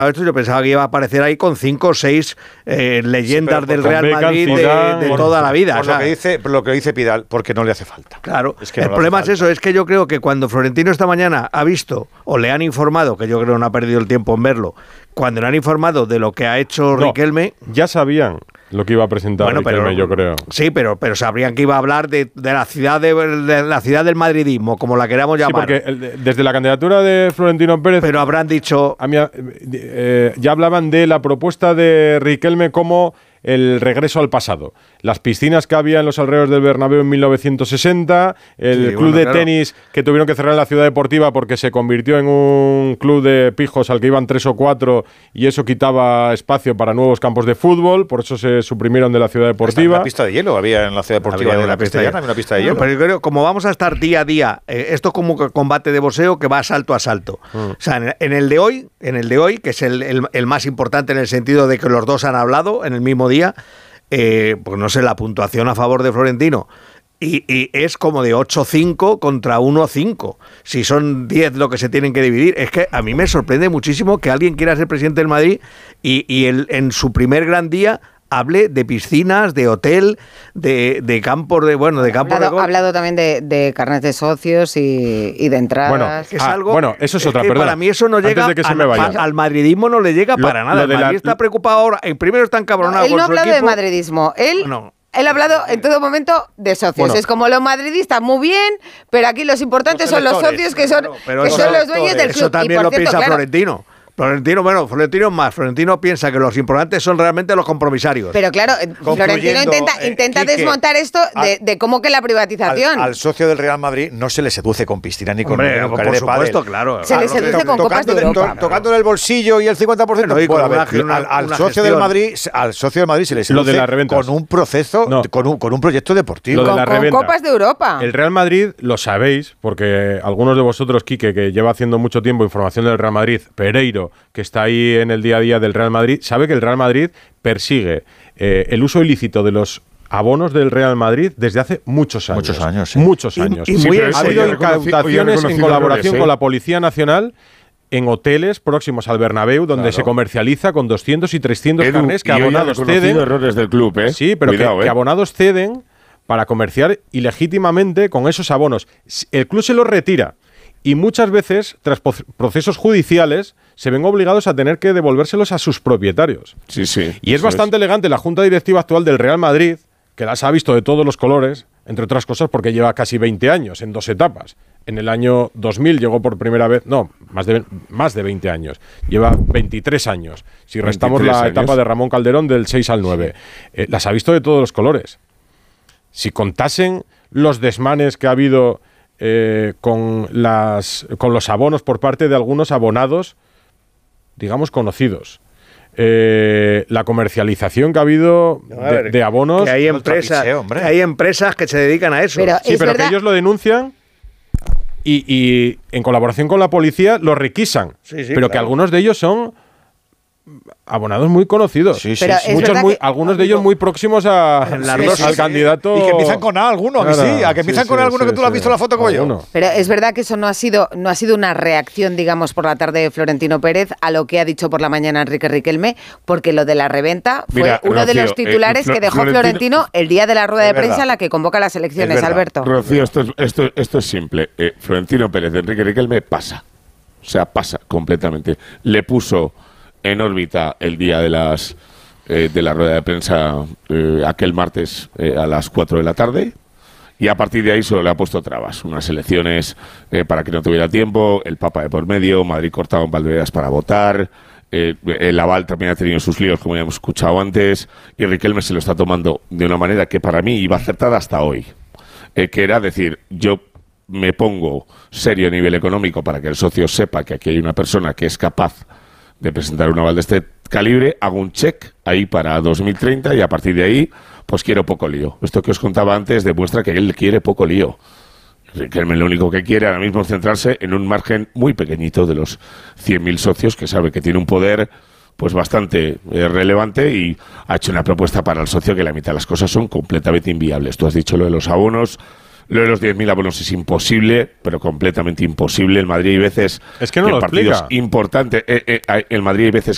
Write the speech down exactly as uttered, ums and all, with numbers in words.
esto yo pensaba que iba a aparecer ahí con cinco o seis eh, leyendas sí, del Real Beckham, Madrid de, de por, toda la vida. Por, por, lo que dice, por lo que dice Pidal, porque no le hace falta. Claro, es que el no problema es falta. eso, es que yo creo que cuando Florentino esta mañana ha visto, o le han informado, que yo creo no ha perdido el tiempo en verlo, cuando le han informado de lo que ha hecho no, Riquelme... Ya sabían lo que iba a presentar bueno, Riquelme, pero, yo creo. Sí, pero, pero sabrían que iba a hablar de, de, la ciudad de, de la ciudad del madridismo, como la queramos llamar. Sí, porque el, desde la candidatura de Florentino Pérez... Pero habrán dicho... A mí, eh, ya hablaban de la propuesta de Riquelme como el regreso al pasado. Las piscinas que había en los alrededores del Bernabéu en mil novecientos sesenta, el sí, club bueno, de claro. tenis que tuvieron que cerrar en la ciudad deportiva porque se convirtió en un club de pijos al que iban tres o cuatro y eso quitaba espacio para nuevos campos de fútbol, por eso se suprimieron de la ciudad deportiva. Una pista de hielo había en la ciudad deportiva había de la pista de Castellana, había una pista de hielo. No, pero yo creo, como vamos a estar día a día, eh, esto es como combate de boxeo que va salto a salto. Mm. O sea, en, en el de hoy, en el de hoy, que es el, el, el más importante en el sentido de que los dos han hablado en el mismo día, Eh, pues no sé, la puntuación a favor de Florentino y, y es como de ocho cinco contra uno cinco. Si son diez lo que se tienen que dividir, es que a mí me sorprende muchísimo que alguien quiera ser presidente del Madrid y, y el, en su primer gran día hable de piscinas, de hotel, de, de campos de bueno, de campos ha hablado, de ha hablado también de, de carnet de socios y, y de entradas. Bueno, es ah, algo, bueno, eso es, es otra, que perdón. Para mí eso no llega de que a, a, al madridismo, no le llega lo, para nada. El Madrid la, está preocupado ahora. El primero está encabronado. No, él no ha con su hablado equipo. de madridismo. Él. No. Él ha hablado en todo momento de socios. Bueno, es como los madridistas, muy bien, pero aquí los importantes los son los socios que son, claro, que son los dueños del club. Eso también y lo cierto, piensa claro, Florentino. Florentino, bueno, Florentino más. Florentino piensa que los importantes son realmente los compromisarios. Pero claro, Florentino intenta, eh, intenta Quique, desmontar esto de, de cómo que la privatización. Al, al socio del Real Madrid no se le seduce con piscina ni con Hombre, un por supuesto, claro. Se le seduce con copas de Europa. To, tocándole el bolsillo y el cincuenta por ciento. Bueno, puede haber. una, al, al una socio del Madrid, al socio del Madrid se le seduce lo de las reventas. con un proceso, no. con, un, con un proyecto deportivo. Lo de con, la con reventa. copas de Europa. El Real Madrid, lo sabéis, porque algunos de vosotros, Quique, que lleva haciendo mucho tiempo información del Real Madrid, Pereiro, que está ahí en el día a día del Real Madrid, sabe que el Real Madrid persigue eh, el uso ilícito de los abonos del Real Madrid desde hace muchos años. Muchos años, sí. Muchos años. Y, y muy sí, ha habido incautaciones en colaboración errores, ¿eh? con la Policía Nacional en hoteles próximos al Bernabéu, donde claro. se comercializa con doscientos y trescientos Edu, carnés que abonados ceden. errores del club, ¿eh? Sí, pero Cuidado, que, ¿eh? que abonados ceden para comerciar ilegítimamente con esos abonos. El club se los retira. Y muchas veces, tras procesos judiciales, se ven obligados a tener que devolvérselos a sus propietarios. Sí, sí. Y es bastante es. elegante la Junta Directiva actual del Real Madrid, que las ha visto de todos los colores, entre otras cosas porque lleva casi veinte años, en dos etapas. En el año dos mil llegó por primera vez, no, más de, más de veinte años. Lleva veintitrés años. Si restamos la años. etapa de Ramón Calderón del seis al nueve. Eh, las ha visto de todos los colores. Si contasen los desmanes que ha habido... Eh, con, las, con los abonos por parte de algunos abonados, digamos, conocidos. Eh, la comercialización que ha habido de, ver, de abonos... Que hay, empresas, que hay empresas que se dedican a eso. Pero sí, pero verdad? que ellos lo denuncian y, y en colaboración con la policía lo requisan. Sí, sí, pero claro. que algunos de ellos son... abonados muy conocidos. Sí, sí, pero sí. Muchos muy, que, algunos de ellos muy próximos a, la sí, rosa, al sí, candidato. Y que empiezan con A alguno, claro, a, sí, a que empiezan sí, con sí, alguno sí, que tú lo has visto en la foto como alguno. yo. Pero es verdad que eso no ha sido no ha sido una reacción, digamos, por la tarde de Florentino Pérez a lo que ha dicho por la mañana Enrique Riquelme, porque lo de la reventa fue Mira, uno Rocío, de los titulares eh, que dejó Florentino, Florentino el día de la rueda de prensa verdad. en la que convoca las elecciones, Es Alberto. Rocío, esto es, esto, esto es simple. Eh, Florentino Pérez, Enrique Riquelme pasa. O sea, pasa completamente. Le puso en órbita el día de las eh, de la rueda de prensa eh, aquel martes eh, a las cuatro de la tarde, y a partir de ahí solo le ha puesto trabas. Unas elecciones eh, para que no tuviera tiempo, el Papa de por medio, Madrid cortado en Valderas para votar, eh, el Aval también ha tenido sus líos, como ya hemos escuchado antes, y Riquelme se lo está tomando de una manera que para mí iba acertada hasta hoy, eh, que era decir, yo me pongo serio a nivel económico para que el socio sepa que aquí hay una persona que es capaz de presentar un aval de este calibre, hago un check ahí para dos mil treinta y a partir de ahí, pues quiero poco lío. Esto que os contaba antes demuestra que él quiere poco lío. Riquelme lo único que quiere ahora mismo es centrarse en un margen muy pequeñito de los cien mil socios, que sabe que tiene un poder pues bastante eh, relevante, y ha hecho una propuesta para el socio que la mitad de las cosas son completamente inviables. Tú has dicho lo de los abonos. Lo de los diez mil abonos es imposible, pero completamente imposible. El Madrid hay veces es que no que lo en partidos explica. importantes, eh, eh, el Madrid hay veces